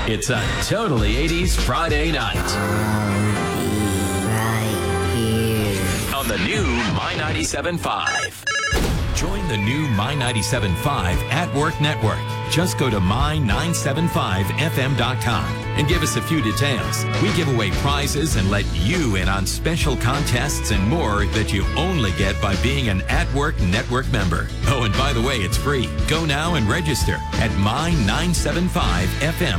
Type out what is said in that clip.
It's a totally 80s Friday night. Right here. On the new My 97.5. Join the new My 97.5 at Work Network. Just go to my975fm.com and give us a few details. We give away prizes and let you in on special contests and more that you only get by being an At Work Network member. Oh, and by the way, it's free. Go now and register at my975fm.com.